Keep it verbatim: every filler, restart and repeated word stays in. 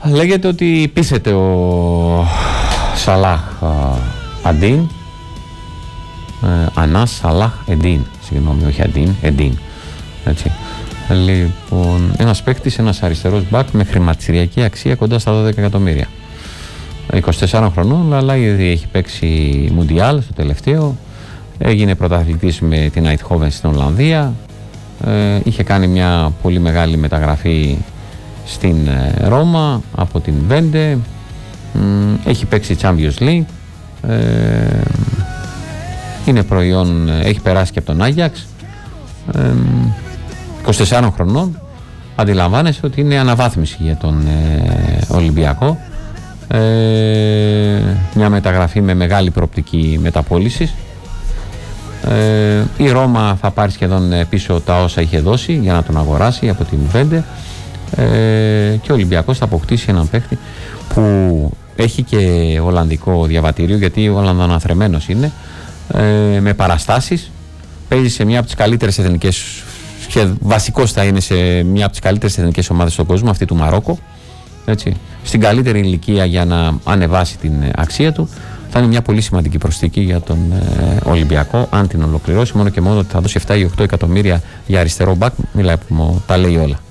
Λέγεται ότι πείθεται ο Σαλάχ Αντίν, ε, Ανάς Σαλάχ Εντίν, συγγνώμη, όχι Αντίν, Εντίν, έτσι. Λοιπόν, ένας παίκτης, ένας αριστερός μπακ με χρηματιστηριακή αξία κοντά στα δώδεκα εκατομμύρια. είκοσι τεσσάρων χρονών, αλλά ήδη έχει παίξει Μουντιάλ στο τελευταίο. Έγινε πρωταθλητής με την Αιτχόβεν στην Ολλανδία. Ε, είχε κάνει μια πολύ μεγάλη μεταγραφή στην ε, Ρώμα από την Βέντε. Ε, έχει παίξει Champions League. Ε, είναι προϊόν, έχει περάσει και από τον Άγιαξ. Ε, είκοσι τεσσάρων χρονών. Αντιλαμβάνεσαι ότι είναι αναβάθμιση για τον ε, Ολυμπιακό. Ε, μια μεταγραφή με μεγάλη προοπτική μεταπώλησης. Ε, η Ρώμα θα πάρει σχεδόν πίσω τα όσα είχε δώσει για να τον αγοράσει από την Βέντε, ε, και ο Ολυμπιακός θα αποκτήσει έναν παίχτη που έχει και ολλανδικό διαβατήριο, γιατί ο Ολλανδοαναθρεμένος είναι, ε, με παραστάσεις, παίζει σε μια από τις καλύτερες εθνικές, και βασικός θα είναι σε μια από τις καλύτερες εθνικές ομάδες στον κόσμο, αυτή του Μαρόκο, έτσι, στην καλύτερη ηλικία για να ανεβάσει την αξία του. Θα είναι μια πολύ σημαντική προσθήκη για τον ε, Ολυμπιακό, αν την ολοκληρώσει, μόνο και μόνο ότι θα δώσει επτά ή οκτώ εκατομμύρια για αριστερό μπακ. Μιλάει που τα λέει όλα.